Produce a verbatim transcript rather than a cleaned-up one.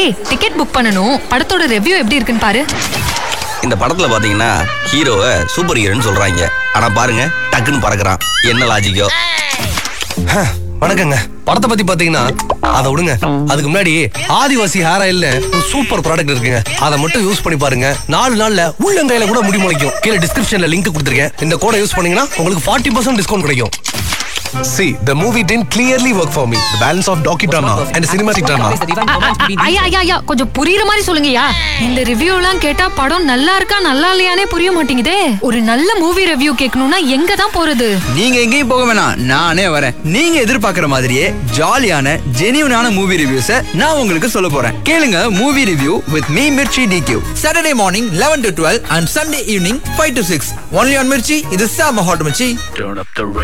டேய், ticket book பண்ணனும். படத்தோட ரிவ்யூ எப்படி இருக்குன்னு பாரு. இந்த படத்துல பாத்தீங்கன்னா ஹீரோவை சூப்பர் ஹீரோன்னு சொல்றாங்க. ஆனா பாருங்க டக்குன்னு பறக்குறான். என்ன லாஜிக்கோ? வணக்கங்க. படத்தை பத்தி பாத்தீங்கன்னா அதை விடுங்க. அதுக்கு முன்னாடி ஆதிவாசி ஹேர் ஆயில்ல சூப்பர் ப்ராடக்ட் இருக்குங்க. அதை மட்டும் யூஸ் பண்ணி பாருங்க. நாலு நாள்ல உள்ளங்கையில கூட முடி முளைக்கும். கீழே டிஸ்கிரிப்ஷன்ல லிங்க் கொடுத்துருக்கேன். இந்த கோடை யூஸ் பண்ணீங்கன்னா உங்களுக்கு ஃபார்ட்டி பர்சன்ட் டிஸ்கவுண்ட் கிடைக்கும். See, the movie didn't clearly work for me. The balance of docudrama and cinematic drama. ஐயா ஐயா ஐயா கொஞ்சம் புரியுற மாதிரி சொல்லுங்கயா. இந்த ரிவ்யூ எல்லாம் கேட்டா படம் நல்லா இருக்கா நல்லா இல்லையானே புரிய மாட்டேங்குதே. ஒரு நல்ல மூவி ரிவ்யூ கேட்கணும்னா எங்க தான் போறது? நீங்க எங்கேயும் போக வேணாம், நானே வரேன். நீங்க எதிர்பார்க்கிற மாதிரியே ஜாலியான ஜெனியூனான மூவி ரிவ்யூஸை நான் உங்களுக்கு சொல்ல போறேன். கேளுங்க movie review with me Mirchi D Q. Saturday morning eleven to twelve and Sunday evening five to six. Only on Mirchi. இது சாம ஹாட் மச்சி.